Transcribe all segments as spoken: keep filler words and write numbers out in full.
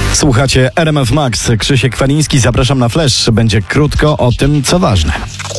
Słuchacie R M F Max. Krzysiek Kwaliński, zapraszam na Flash. Będzie krótko o tym, co ważne.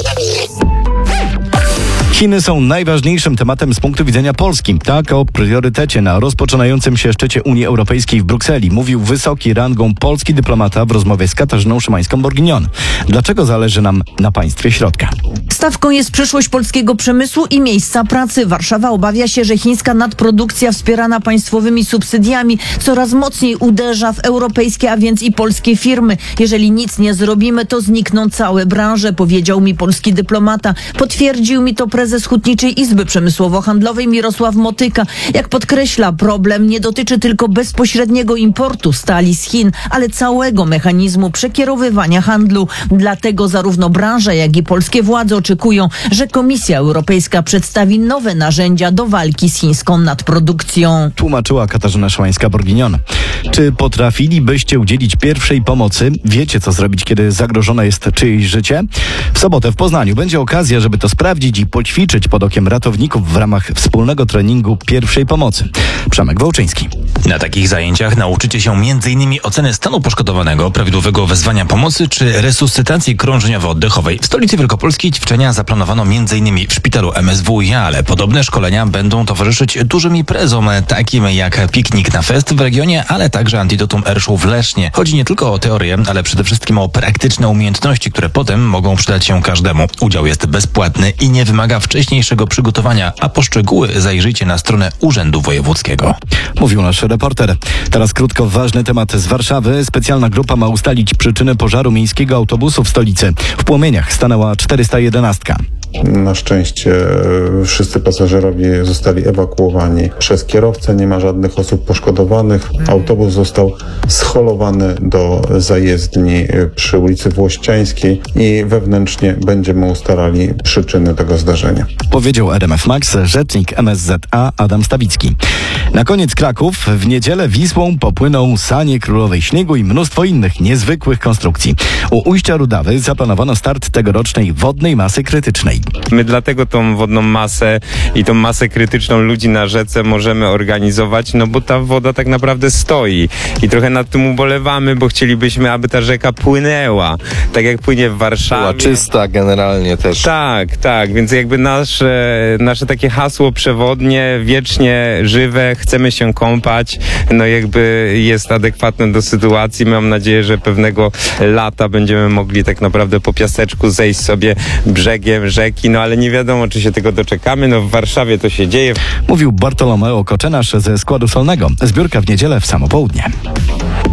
Chiny są najważniejszym tematem z punktu widzenia Polski. Tak o priorytecie na rozpoczynającym się szczycie Unii Europejskiej w Brukseli mówił wysoki rangą polski dyplomata w rozmowie z Katarzyną Szymańską-Borginion. Dlaczego zależy nam na państwie środka? Stawką jest przyszłość polskiego przemysłu i miejsca pracy. Warszawa obawia się, że chińska nadprodukcja wspierana państwowymi subsydiami coraz mocniej uderza w europejskie, a więc i polskie firmy. Jeżeli nic nie zrobimy, to znikną całe branże, powiedział mi polski dyplomata. Potwierdził mi to prezes Hutniczej Izby Przemysłowo-Handlowej Mirosław Motyka. Jak podkreśla, problem nie dotyczy tylko bezpośredniego importu stali z Chin, ale całego mechanizmu przekierowywania handlu. Dlatego zarówno branża, jak i polskie władze oczekują, że Komisja Europejska przedstawi nowe narzędzia do walki z chińską nadprodukcją. Tłumaczyła Katarzyna Szymańska-Borginion. Czy potrafilibyście udzielić pierwszej pomocy? Wiecie, co zrobić, kiedy zagrożone jest czyjeś życie? W sobotę w Poznaniu będzie okazja, żeby to sprawdzić i poćwiczyć pod okiem ratowników w ramach wspólnego treningu pierwszej pomocy. Przemek Wołczyński. Na takich zajęciach nauczycie się między innymi oceny stanu poszkodowanego, prawidłowego wezwania pomocy czy resuscytacji krążeniowo-oddechowej. W stolicy Wielkopolskiej ćwiczenia zaplanowano między innymi w szpitalu M S W, ale podobne szkolenia będą towarzyszyć dużym imprezom, takim jak piknik na fest w regionie, ale także Antidotum Erszu w Lesznie. Chodzi nie tylko o teorię, ale przede wszystkim o praktyczne umiejętności, które potem mogą przydać się każdemu. Udział jest bezpłatny i nie wymaga wcześniejszego przygotowania, a po szczegóły zajrzyjcie na stronę Urzędu Wojewódzkiego. Mówił nasz reporter. Teraz krótko ważny temat z Warszawy. Specjalna grupa ma ustalić przyczynę pożaru miejskiego autobusu w stolicy. W płomieniach stanęła czterysta jedenastka. Na szczęście wszyscy pasażerowie zostali ewakuowani przez kierowcę, nie ma żadnych osób poszkodowanych. Autobus został scholowany do zajezdni przy ulicy Włościańskiej i wewnętrznie będziemy ustalali przyczyny tego zdarzenia. Powiedział R M F Max rzecznik M S Z A Adam Stawicki. Na koniec Kraków. W niedzielę Wisłą popłyną sanie królowej śniegu i mnóstwo innych niezwykłych konstrukcji. U ujścia Rudawy zaplanowano start tegorocznej wodnej masy krytycznej. My dlatego tą wodną masę i tą masę krytyczną ludzi na rzece możemy organizować, no bo ta woda tak naprawdę stoi i trochę nad tym ubolewamy, bo chcielibyśmy, aby ta rzeka płynęła, tak jak płynie w Warszawie. Była czysta generalnie też. Tak, tak, więc jakby nasze, nasze takie hasło przewodnie, wiecznie żywe, chcemy się kąpać, no jakby jest adekwatne do sytuacji. Mam nadzieję, że pewnego lata będziemy mogli tak naprawdę po piaseczku zejść sobie brzegiem rzeki, no ale nie wiadomo, czy się tego doczekamy. No w Warszawie to się dzieje. Mówił Bartolomeo Koczynarz ze Składu Solnego. Zbiórka w niedzielę w samo południe.